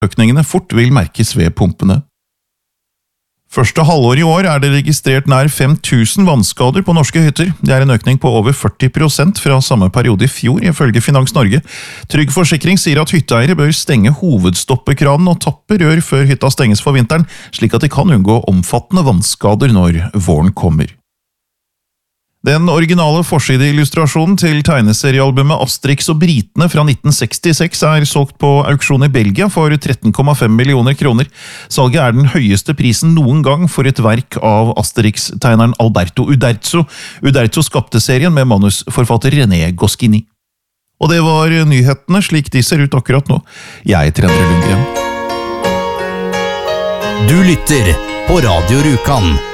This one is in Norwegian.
økningene fort vil merkes ved pumpene. Første halvår i år det registrert nær 5000 vannskader på norske hytter. Det en økning på over 40% fra samme periode i fjor, ifølge Finans Norge. Trygg Forsikring sier at hytteeiere bør stenge hovedstoppekranen og tappe rør før hytta stenges for vinteren, slik at de kan unngå omfattende vannskader når våren kommer. Den originale forsideillustrasjonen til tegneseriealbumet Asterix og Britene fra 1966 solgt på auksjon i Belgia for 13,5 millioner kroner. Salget den høyeste prisen noen gang for et verk av Asterix-tegneren Alberto Uderzo. Uderzo skapte serien med manusforfatter René Goscinny. Og det var nyhetene slik de ser ut akkurat nå. Jeg heter Endre Lundgren. Du lytter på Radio Rjukan.